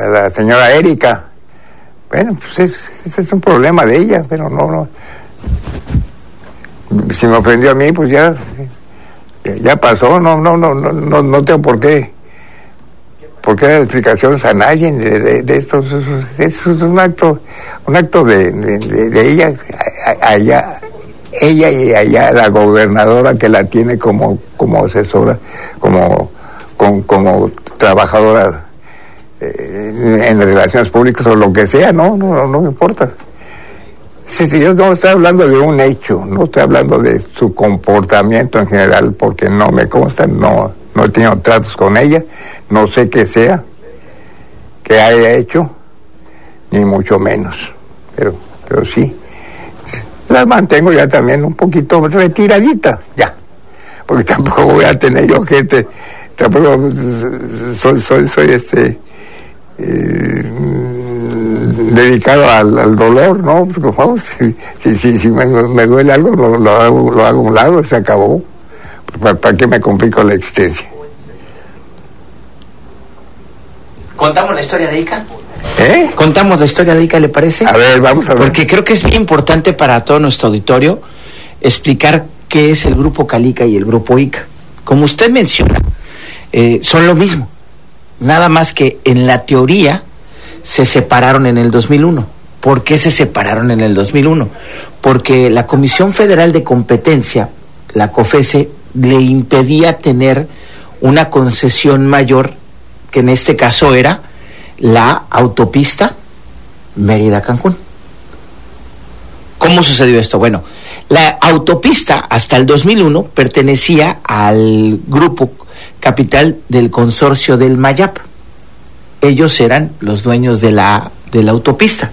la señora Erika. Bueno, pues ese es un problema de ella, pero no. Si me ofendió a mí, pues ya pasó, no tengo por qué dar explicaciones a nadie de esto. Es un acto de ella y allá la gobernadora que la tiene como asesora, como trabajadora en relaciones públicas o lo que sea, no me importa. Sí, yo no estoy hablando de un hecho, no estoy hablando de su comportamiento en general, porque no me consta, no he tenido tratos con ella, no sé qué sea, que haya hecho, ni mucho menos, pero sí, la mantengo ya también un poquito retiradita, ya, porque tampoco voy a tener yo gente, tampoco soy dedicado al dolor, ¿no? Pues, como, si me duele algo, lo hago a un lado y se acabó. ¿Para qué me complico la existencia? ¿Contamos la historia de Ica? ¿Contamos la historia de Ica, le parece? A ver, vamos a ver. Porque creo que es muy importante para todo nuestro auditorio explicar qué es el Grupo Calica y el Grupo Ica. Como usted menciona, son lo mismo. Nada más que en la teoría se separaron en el 2001. ¿Por qué se separaron en el 2001? Porque la Comisión Federal de Competencia, la COFESE, le impedía tener una concesión mayor, que en este caso era la autopista Mérida-Cancún. ¿Cómo sucedió esto? Bueno, la autopista hasta el 2001 pertenecía al grupo capital del consorcio del Mayap. Ellos eran los dueños de la autopista.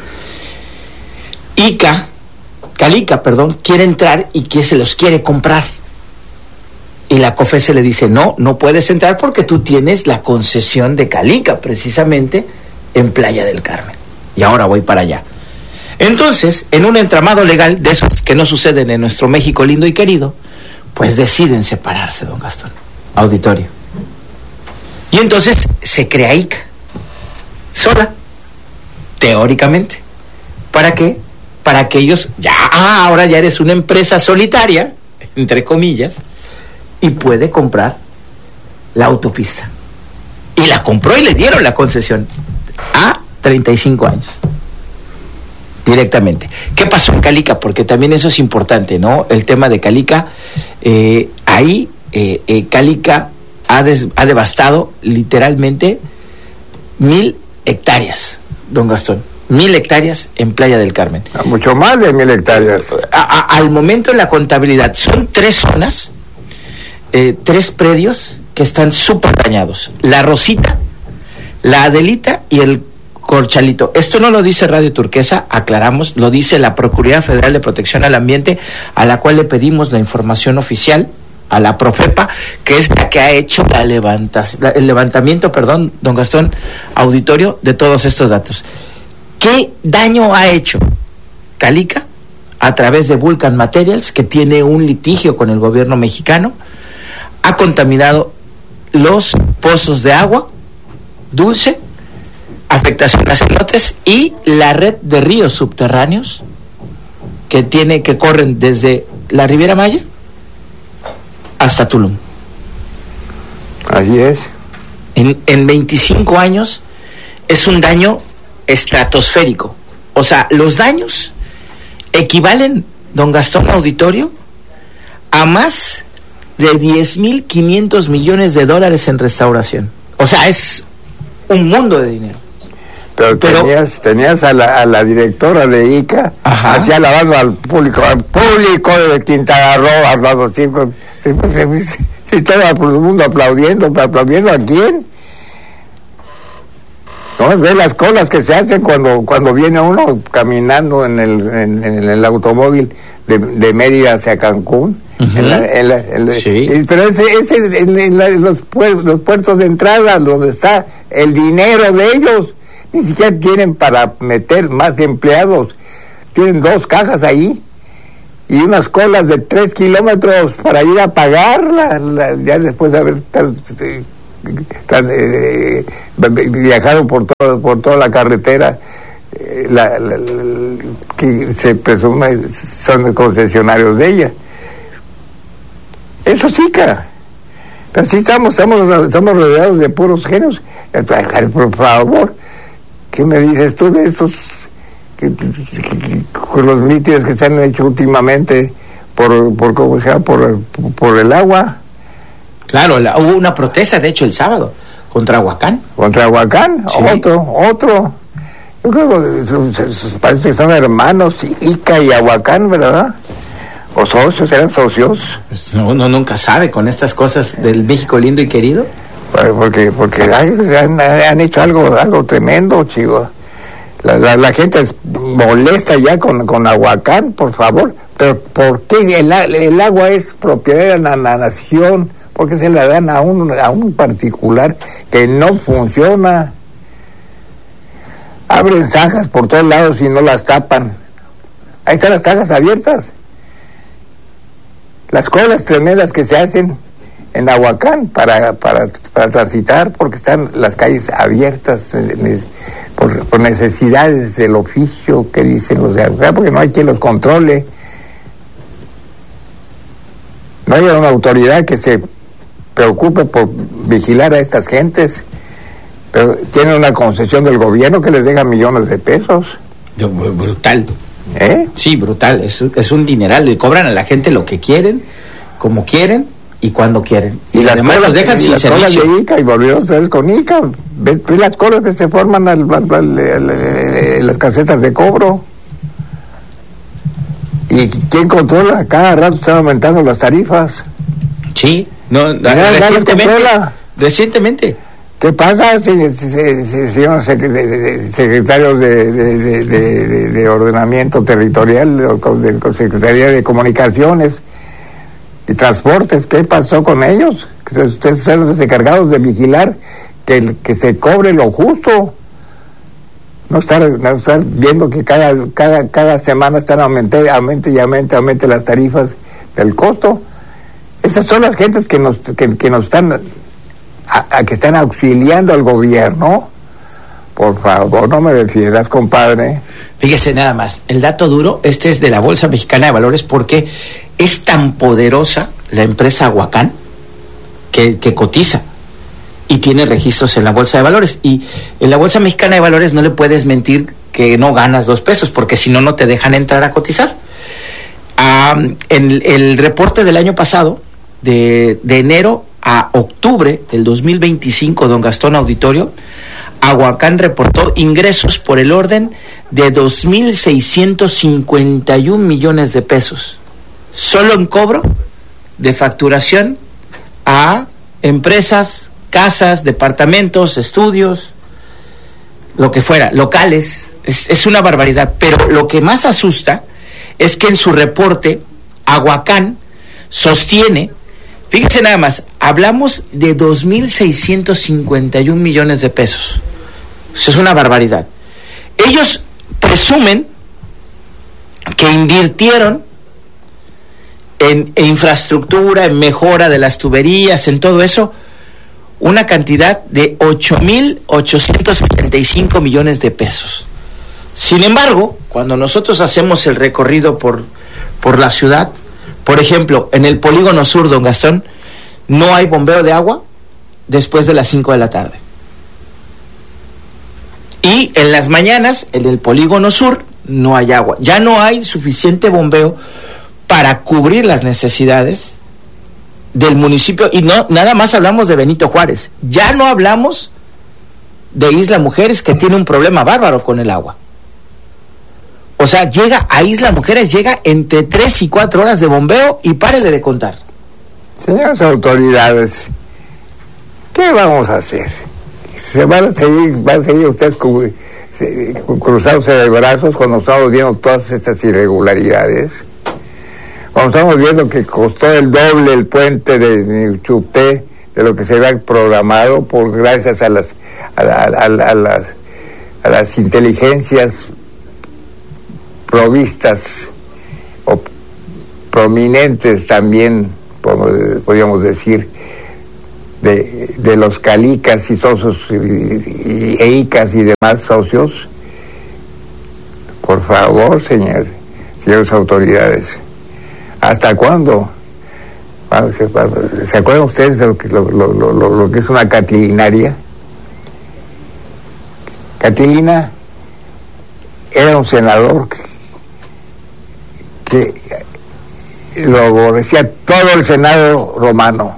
Calica, quiere entrar y que se los quiere comprar. Y la COFESE le dice, no puedes entrar porque tú tienes la concesión de Calica, precisamente en Playa del Carmen. Y ahora voy para allá. Entonces, en un entramado legal de esos que no suceden en nuestro México lindo y querido, pues deciden separarse, don Gastón. Auditorio. Y entonces se crea Ica, sola, teóricamente. ¿Para qué? Para que ellos, ahora ya eres una empresa solitaria, entre comillas, y puede comprar la autopista. Y la compró y le dieron la concesión a 35 años. Directamente. ¿Qué pasó en Calica? Porque también eso es importante, ¿no? El tema de Calica, Calica ha devastado literalmente 1,000 hectáreas, don Gastón. 1,000 hectáreas en Playa del Carmen. Mucho más de 1,000 hectáreas. Al momento en la contabilidad son 3 zonas, 3 predios que están súper dañados. La Rosita, la Adelita y el Corchalito. Esto no lo dice Radio Turquesa, aclaramos, lo dice la Procuraduría Federal de Protección al Ambiente, a la cual le pedimos la información oficial, a la Profepa, que es la que ha hecho el levantamiento, don Gastón, auditorio, de todos estos datos. ¿Qué daño ha hecho Calica a través de Vulcan Materials, que tiene un litigio con el gobierno mexicano? Ha contaminado los pozos de agua dulce, afectación a cenotes y la red de ríos subterráneos que corren desde la Riviera Maya hasta Tulum. Así es. En 25 años es un daño estratosférico. O sea, los daños equivalen, don Gastón, auditorio, a más de 10,500 millones de dólares en restauración. O sea, es un mundo de dinero. Pero tenías a la directora de Ica, hacía lavando al público de Quintana Roo, hablando así, y todo el mundo aplaudiendo ¿a quién? ¿No? Ve las colas que se hacen cuando viene uno caminando en el automóvil de Mérida hacia Cancún. Sí. Pero en los puertos de entrada, donde está el dinero de ellos, ni siquiera tienen para meter más empleados. Tienen 2 cajas ahí y unas colas de 3 kilómetros para ir a pagar ya después de haber viajado por toda la carretera, que se presume son concesionarios de ella. Eso sí, cara. Así estamos rodeados de puros genios. Por favor, ¿qué me dices tú de esos con los mítines que se han hecho últimamente por cómo se llama, por el agua? Claro, hubo una protesta, de hecho, el sábado, contra Ahuacán. ¿Contra Ahuacán? Sí. Otro. Yo creo que parece que son hermanos, Ica y Ahuacán, ¿verdad? ¿O socios? ¿Eran socios? Pues uno nunca sabe con estas cosas del México lindo y querido. Porque han hecho algo tremendo, chico. La gente es molesta ya con Ahuacán, por favor. Pero ¿por qué el agua es propiedad de la nación? ¿Por qué se la dan a un particular que no funciona? Abren zanjas por todos lados y no las tapan. Ahí están las zanjas abiertas. Las colas tremendas que se hacen en Ahuacán para transitar, porque están las calles abiertas por necesidades del oficio que dicen los de Ahuacán, porque no hay quien los controle. No hay una autoridad que se preocupe por vigilar a estas gentes, pero tienen una concesión del gobierno que les deja millones de pesos. Brutal. ¿Eh? Sí, brutal. Es un dineral. Le cobran a la gente lo que quieren, como quieren y cuando quieren. Y las además colas, los dejan sin servicio. Las colas de Ica, y volvieron otra vez con Ica. Ve las colas que se forman las casetas de cobro. ¿Y quién controla? Cada rato están aumentando las tarifas. Sí, no, recientemente. ¿Qué pasa, señor secretario de Ordenamiento Territorial, de Secretaría de Comunicaciones y Transportes? ¿Qué pasó con ellos? Ustedes son los encargados de vigilar que se cobre lo justo. No estar viendo que cada semana están aumente las tarifas del costo. Esas son las gentes que nos están que están auxiliando al gobierno. Por favor, no me defiendas, compadre. Fíjese nada más, el dato duro, este es de la Bolsa Mexicana de Valores, porque es tan poderosa la empresa Ahuacán que cotiza y tiene registros en la Bolsa de Valores. Y en la Bolsa Mexicana de Valores no le puedes mentir que no ganas 2 pesos, porque si no, no te dejan entrar a cotizar. En el reporte del año pasado, de enero a octubre del 2025, don Gastón Auditorio, Ahuacán reportó ingresos por el orden de 2,651 millones de pesos, solo en cobro de facturación a empresas, casas, departamentos, estudios, lo que fuera, locales. Es una barbaridad. Pero lo que más asusta es que en su reporte Ahuacán sostiene, fíjense nada más, hablamos de 2,651 millones de pesos. Eso es una barbaridad. Ellos presumen que invirtieron en infraestructura, en mejora de las tuberías, en todo eso, una cantidad de 8,875 millones de pesos. Sin embargo, cuando nosotros hacemos el recorrido por la ciudad, por ejemplo, en el Polígono Sur, don Gastón, no hay bombeo de agua después de las 5 de la tarde. Y en las mañanas, en el Polígono Sur, no hay agua. Ya no hay suficiente bombeo para cubrir las necesidades del municipio. Y no, nada más hablamos de Benito Juárez. Ya no hablamos de Isla Mujeres, que tiene un problema bárbaro con el agua. O sea, llega a Isla Mujeres, llega entre 3 y 4 horas de bombeo y párele de contar. Señoras autoridades, ¿qué vamos a hacer? Van a seguir ustedes cruzándose de brazos cuando estamos viendo todas estas irregularidades. Cuando estamos viendo que costó el doble el puente de Chupté de lo que se había programado gracias a las inteligencias provistas o prominentes también, podríamos decir, de los calicas y socios e icas y demás socios. Por favor, señores autoridades, ¿hasta cuándo? ¿Se acuerdan ustedes de lo que es una catilinaria? Catilina era un senador que lo aborrecía todo el Senado romano.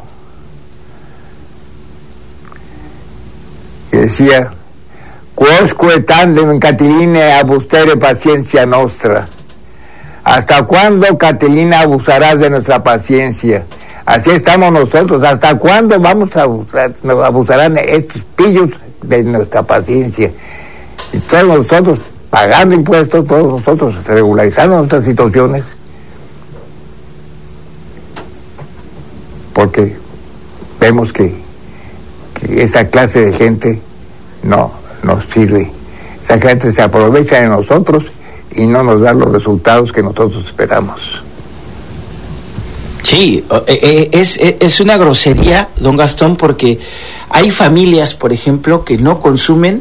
Y decía: quosque tandem Catiline abustere paciencia nostra. ¿Hasta cuándo, Catilina, abusarás de nuestra paciencia? Así estamos nosotros. ¿Hasta cuándo abusarán estos pillos de nuestra paciencia? Y todos nosotros pagando impuestos, todos nosotros regularizando nuestras situaciones, porque vemos que esa clase de gente no nos sirve. Esa gente se aprovecha de nosotros y no nos da los resultados que nosotros esperamos. Sí, es una grosería, don Gastón, porque hay familias, por ejemplo, que no consumen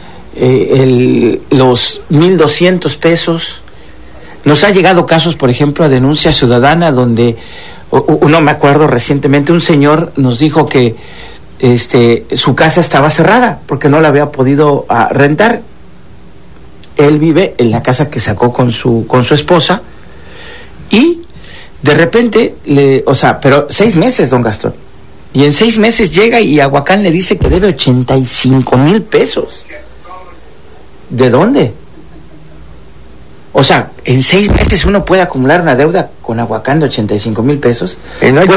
los 1,200 pesos. Nos ha llegado casos, por ejemplo, a denuncia ciudadana, donde uno, me acuerdo recientemente, un señor nos dijo que su casa estaba cerrada porque no la había podido rentar. Él vive en la casa que sacó con su esposa, y de repente pero 6 meses, don Gastón, y en 6 meses llega y Aguacán le dice que debe 85,000 pesos. ¿De dónde? O sea, en 6 meses uno puede acumular una deuda con Aguacán de 85,000 pesos. Y no hay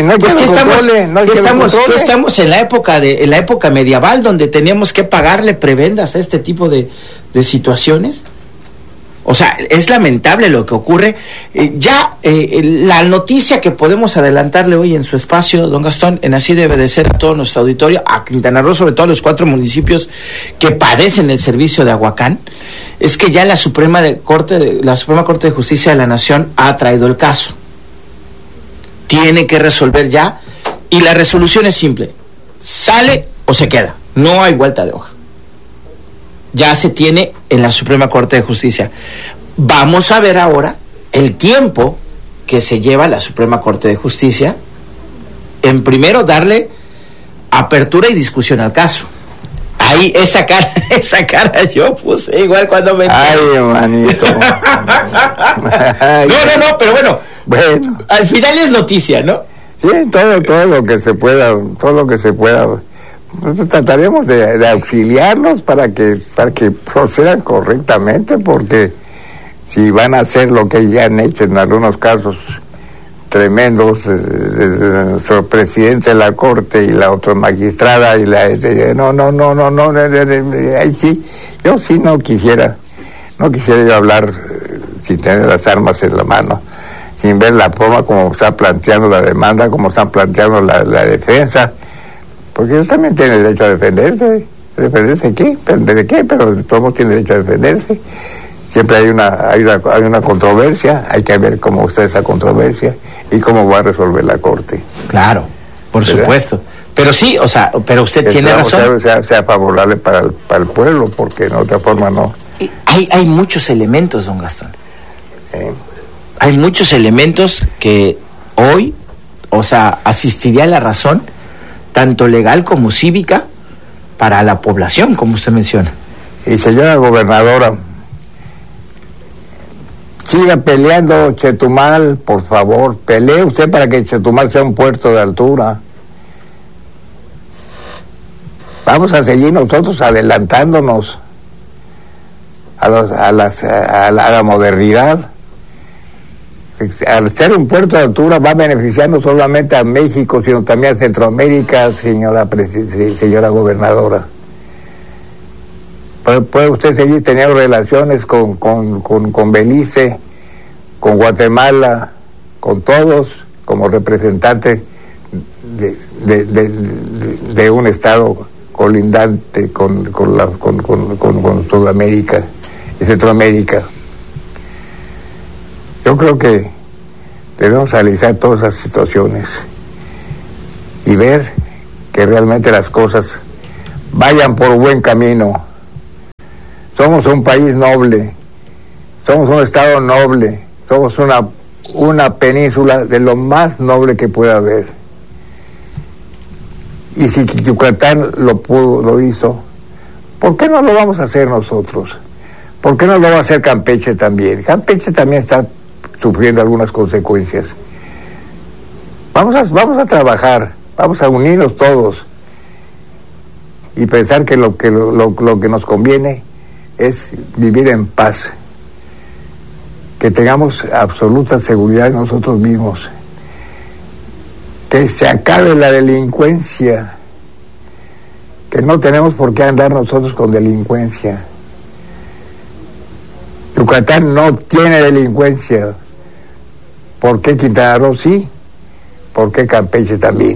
estamos en la época medieval, donde teníamos que pagarle prebendas a este tipo de situaciones. O sea, es lamentable lo que ocurre. La noticia que podemos adelantarle hoy en su espacio, don Gastón, en Así Debe de Ser, a todo nuestro auditorio, a Quintana Roo, sobre todo a los 4 municipios que padecen el servicio de Aguacán, es que ya la Suprema Corte de Justicia de la Nación ha traído el caso. Tiene que resolver ya, y la resolución es simple: sale o se queda, no hay vuelta de hoja. Ya se tiene en la Suprema Corte de Justicia. Vamos a ver ahora el tiempo que se lleva la Suprema Corte de Justicia en primero darle apertura y discusión al caso. Ahí esa cara yo puse igual cuando me... Ay, manito. No, pero bueno, al final es noticia, ¿no? Sí, todo lo que se pueda, trataremos de auxiliarlos para que procedan correctamente, porque si van a hacer lo que ya han hecho en algunos casos tremendos, nuestro presidente de la Corte y la otra magistrada ahí sí, yo sí no quisiera yo hablar sin tener las armas en la mano, sin ver la forma como está planteando la demanda, como están planteando la defensa. Porque ellos también tienen derecho a defenderse. ¿Defenderse aquí? ¿De qué? Pero todos tienen derecho a defenderse. Siempre hay una controversia. Hay que ver cómo está esa controversia y cómo va a resolver la Corte. Claro, por supuesto. Pero sí, pero usted tiene razón. Sea favorable para el pueblo, porque de otra forma no. Hay muchos elementos, don Gastón. Hay muchos elementos que hoy, asistiría a la razón, tanto legal como cívica, para la población, como usted menciona. Y señora gobernadora, siga peleando Chetumal, por favor. Pelee usted para que Chetumal sea un puerto de altura. Vamos a seguir nosotros adelantándonos a la modernidad. Al ser un puerto de altura va a beneficiar no solamente a México, sino también a Centroamérica, señora gobernadora. Puede usted seguir teniendo relaciones con Belice, con Guatemala, con todos, como representante de un estado colindante con Sudamérica y Centroamérica. Yo creo que debemos analizar todas las situaciones y ver que realmente las cosas vayan por buen camino. Somos un país noble, somos un estado noble, somos una península de lo más noble que pueda haber. Y si Yucatán lo hizo, ¿por qué no lo vamos a hacer nosotros? ¿Por qué no lo va a hacer Campeche también? Campeche también está sufriendo algunas consecuencias. Vamos a trabajar, vamos a unirnos todos y pensar que lo que nos conviene es vivir en paz, que tengamos absoluta seguridad en nosotros mismos, que se acabe la delincuencia, que no tenemos por qué andar nosotros con delincuencia. Yucatán no tiene delincuencia. ¿Por qué Quintana Roo sí? ¿Por qué Campeche también?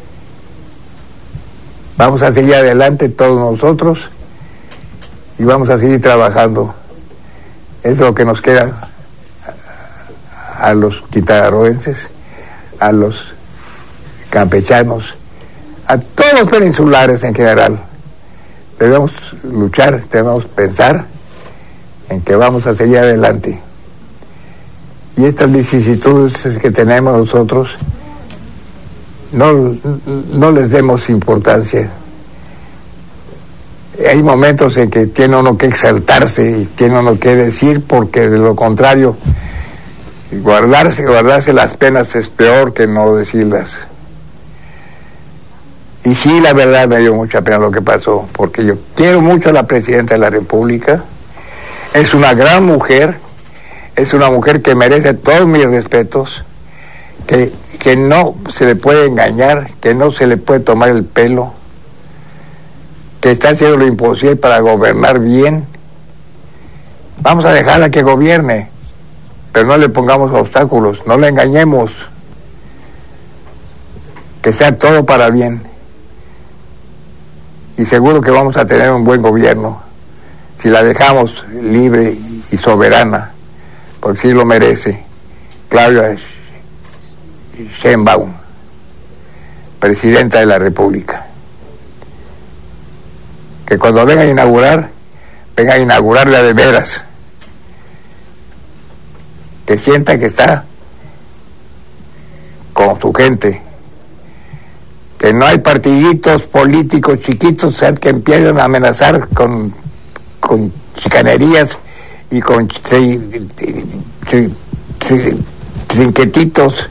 Vamos a seguir adelante todos nosotros y vamos a seguir trabajando. Es lo que nos queda a los quintanarroenses, a los campechanos, a todos los peninsulares en general. Debemos luchar, debemos pensar en que vamos a seguir adelante. Y estas vicisitudes que tenemos nosotros, no les demos importancia. Hay momentos en que tiene uno que exaltarse y tiene uno que decir, porque de lo contrario, guardarse las penas es peor que no decirlas. Y sí, la verdad me dio mucha pena lo que pasó, porque yo quiero mucho a la presidenta de la República. Es una gran mujer, es una mujer que merece todos mis respetos, que no se le puede engañar, que no se le puede tomar el pelo, que está haciendo lo imposible para gobernar bien. Vamos a dejarla que gobierne, pero no le pongamos obstáculos, no la engañemos, que sea todo para bien. Y seguro que vamos a tener un buen gobierno si la dejamos libre y soberana, porque sí lo merece. Claudia Sheinbaum, presidenta de la República. Que cuando venga a inaugurarla de veras. Que sienta que está con su gente. Que no hay partiditos políticos chiquitos que empiezan a amenazar con chicanerías y con trinquetitos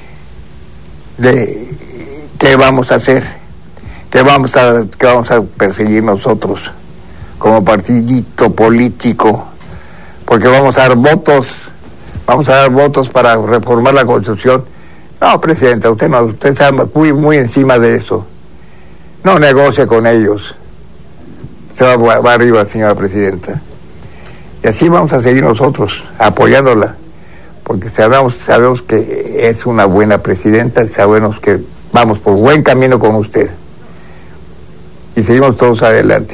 de qué vamos a hacer, qué vamos a perseguir nosotros como partidito político, porque vamos a dar votos para reformar la Constitución. No, presidenta, usted está muy encima de eso. No negocie con ellos. Se va arriba, señora presidenta. Y así vamos a seguir nosotros, apoyándola, porque sabemos que es una buena presidenta, sabemos que vamos por buen camino con usted. Y seguimos todos adelante.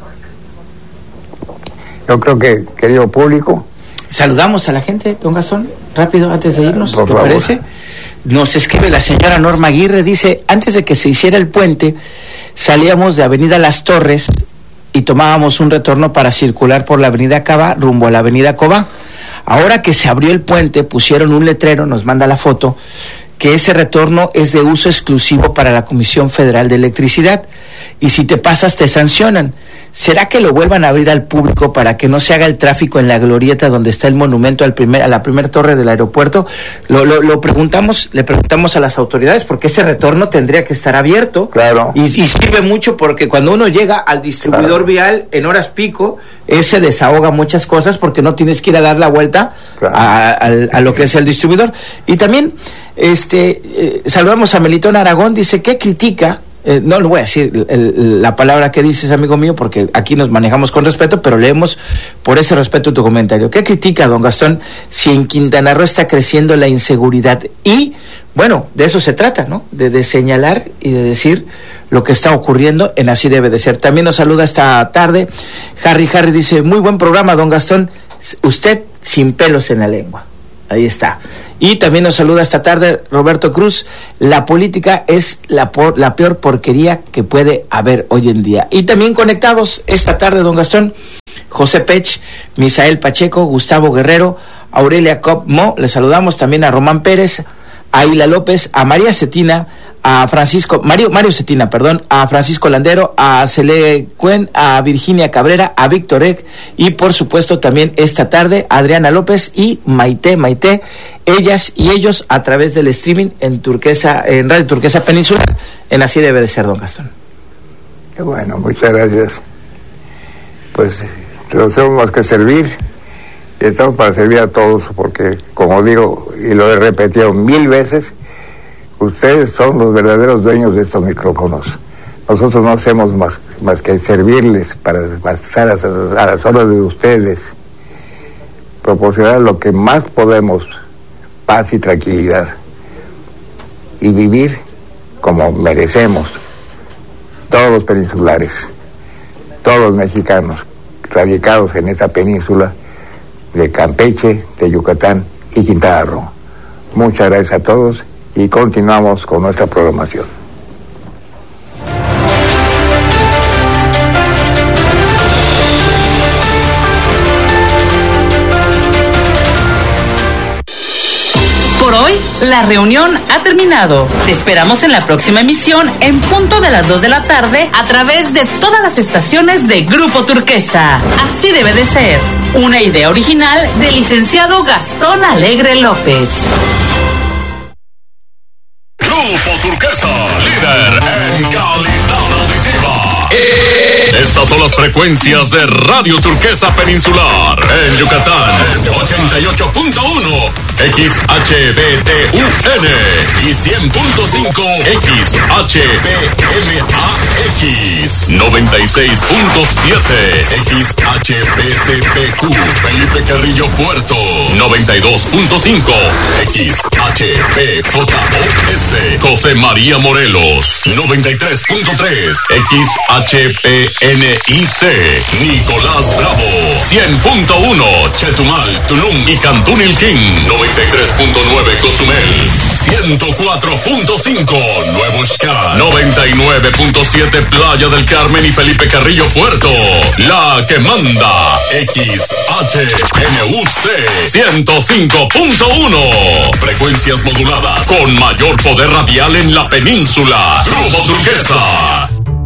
Yo creo que, querido público... Saludamos a la gente, don Gastón, rápido, antes de irnos, ¿te parece? Nos escribe la señora Norma Aguirre, dice, antes de que se hiciera el puente, salíamos de Avenida Las Torres y tomábamos un retorno para circular por la Avenida Cava rumbo a la Avenida Cobá. Ahora que se abrió el puente, pusieron un letrero, nos manda la foto, que ese retorno es de uso exclusivo para la Comisión Federal de Electricidad y si te pasas te sancionan. ¿Será que lo vuelvan a abrir al público para que no se haga el tráfico en la glorieta donde está el monumento a la primera torre del aeropuerto? Le preguntamos a las autoridades porque ese retorno tendría que estar abierto. Claro. Y sirve mucho porque cuando uno llega al distribuidor vial en horas pico, ese desahoga muchas cosas porque no tienes que ir a dar la vuelta a lo que es el distribuidor. Y también saludamos a Melitón Aragón, dice que critica. No le voy a decir la palabra que dices, amigo mío, porque aquí nos manejamos con respeto, pero leemos por ese respeto tu comentario. ¿Qué critica, don Gastón, si en Quintana Roo está creciendo la inseguridad? Y, bueno, de eso se trata, ¿no? De señalar y de decir lo que está ocurriendo en Así Debe de Ser. También nos saluda esta tarde Harry dice, muy buen programa, don Gastón, usted sin pelos en la lengua. Ahí está. Y también nos saluda esta tarde Roberto Cruz. La política es la peor porquería que puede haber hoy en día. Y también conectados esta tarde, don Gastón, José Pech, Misael Pacheco, Gustavo Guerrero, Aurelia Copmo, le saludamos también a Román Pérez, a Hila López, a María Cetina, a Mario Cetina, a Francisco Landero, a Cele Cuen, a Virginia Cabrera, a Víctor Eck y por supuesto también esta tarde Adriana López y Maite, ellas y ellos a través del streaming en Radio Turquesa Peninsular, en Así Debe de Ser, don Gastón. Qué bueno, muchas gracias. Pues no tenemos más que servir. Y estamos para servir a todos, porque como digo, y lo he repetido 1000 veces, ustedes son los verdaderos dueños de estos micrófonos. Nosotros no hacemos más que servirles para estar a las órdenes de ustedes, proporcionar lo que más podemos, paz y tranquilidad, y vivir como merecemos todos los peninsulares, todos los mexicanos radicados en esa península de Campeche, de Yucatán y Quintana Roo. Muchas gracias a todos y continuamos con nuestra programación. Por hoy, la reunión ha terminado. Te esperamos en la próxima emisión en punto de las 2 de la tarde a través de todas las estaciones de Grupo Turquesa. Así debe de ser. Una idea original del licenciado Gastón Alegre López. Grupo Turquesa, líder en calidad auditiva. Estas son las frecuencias de Radio Turquesa Peninsular en Yucatán, 88.1 XHBTUN y 100.5 XHBMAX, 96.7 XHBCPQ Felipe Carrillo Puerto, 92.5 XHBJOS José María Morelos, 93.3 XHPNIC Nicolás Bravo, 100.1 Chetumal, Tulum y Cantún Ilquín, 93.9 Cozumel, 104.5 Nuevo Xca, 99.7 Playa del Carmen y Felipe Carrillo Puerto, la que manda XHNUC, 105.1 frecuencias moduladas con mayor poder radial en la península. Grupo Turquesa.